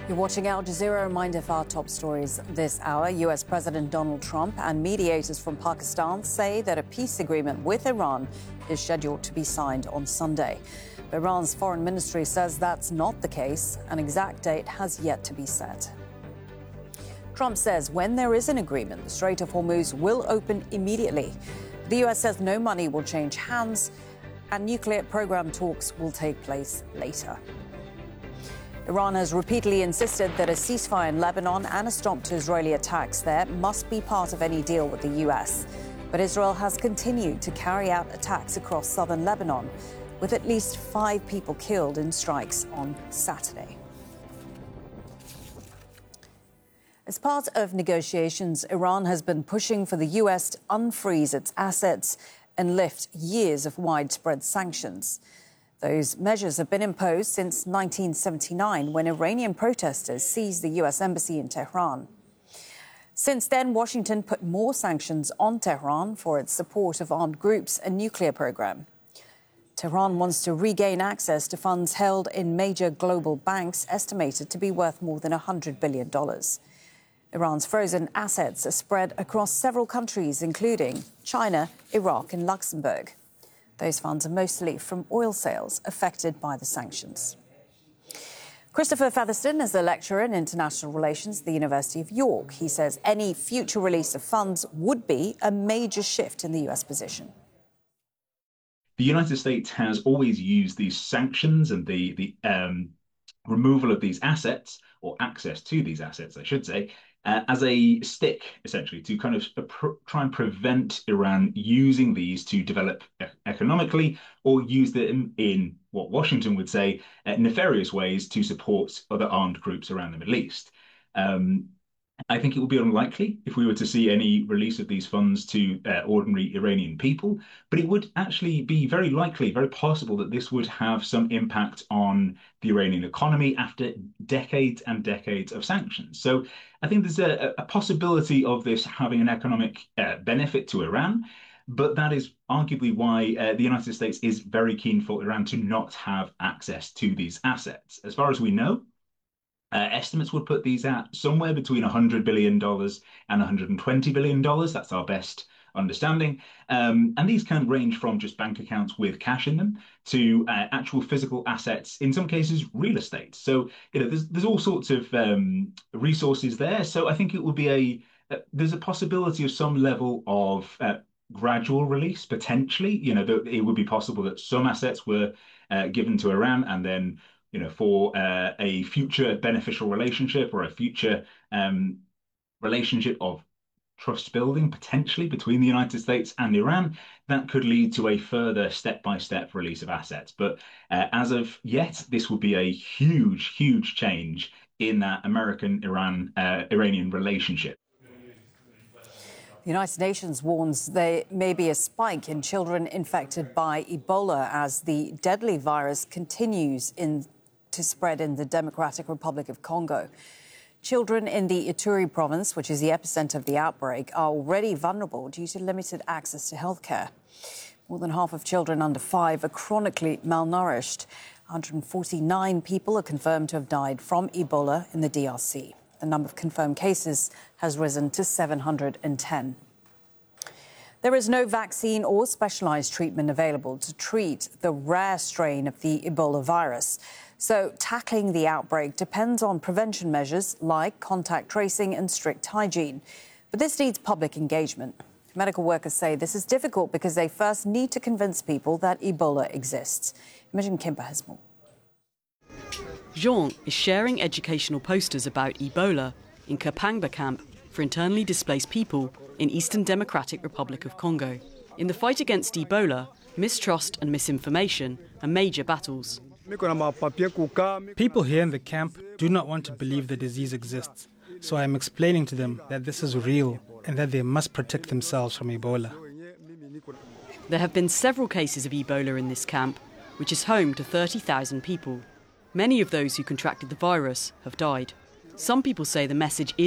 You're watching Al Jazeera. A reminder for our top stories this hour. US President Donald Trump and mediators from Pakistan say that a peace agreement with Iran is scheduled to be signed on Sunday. But Iran's foreign ministry says that's not the case. An exact date has yet to be set. Trump says when there is an agreement, the Strait of Hormuz will open immediately. The US says no money will change hands and nuclear program talks will take place later. Iran has repeatedly insisted that a ceasefire in Lebanon and a stop to Israeli attacks there must be part of any deal with the US. But Israel has continued to carry out attacks across southern Lebanon, with at least 5 people killed in strikes on Saturday. As part of negotiations, Iran has been pushing for the US to unfreeze its assets and lift years of widespread sanctions. Those measures have been imposed since 1979, when Iranian protesters seized the US embassy in Tehran. Since then, Washington put more sanctions on Tehran for its support of armed groups and nuclear program. Tehran wants to regain access to funds held in major global banks, estimated to be worth more than $100 billion. Iran's frozen assets are spread across several countries, including China, Iraq and Luxembourg. Those funds are mostly from oil sales affected by the sanctions. Christopher Featherstone is a lecturer in international relations at the University of York. He says any future release of funds would be a major shift in the US position. The United States has always used these sanctions and the removal of these assets, or access to these assets, I should say, as a stick, essentially, to kind of try and prevent Iran using these to develop economically, or use them in what Washington would say nefarious ways to support other armed groups around the Middle East. I think it would be unlikely if we were to see any release of these funds to ordinary Iranian people, but it would actually be very likely, very possible that this would have some impact on the Iranian economy after decades and decades of sanctions. So I think there's a possibility of this having an economic benefit to Iran, but that is arguably why the United States is very keen for Iran to not have access to these assets. As far as we know, estimates would put these at somewhere between $100 billion and $120 billion. That's our best understanding. And these can range from just bank accounts with cash in them to actual physical assets, in some cases, real estate. So, there's all sorts of resources there. So I think it would be there's a possibility of some level of gradual release, potentially. It would be possible that some assets were given to Iran and then for a future beneficial relationship or a future relationship of trust building, potentially between the United States and Iran, that could lead to a further step-by-step release of assets. But as of yet, this would be a huge, huge change in that American-Iranian relationship. The United Nations warns there may be a spike in children infected by Ebola as the deadly virus continues to spread in the Democratic Republic of Congo. Children in the Ituri province, which is the epicenter of the outbreak, are already vulnerable due to limited access to healthcare. More than half of children under 5 are chronically malnourished. 149 people are confirmed to have died from Ebola in the DRC. The number of confirmed cases has risen to 710. There is no vaccine or specialized treatment available to treat the rare strain of the Ebola virus. So tackling the outbreak depends on prevention measures like contact tracing and strict hygiene. But this needs public engagement. Medical workers say this is difficult because they first need to convince people that Ebola exists. Imogen Kimper has more. Jean is sharing educational posters about Ebola in Kapangba camp for internally displaced people in Eastern Democratic Republic of Congo. In the fight against Ebola, mistrust and misinformation are major battles. People here in the camp do not want to believe the disease exists, so I am explaining to them that this is real and that they must protect themselves from Ebola. There have been several cases of Ebola in this camp, which is home to 30,000 people. Many of those who contracted the virus have died. Some people say the message is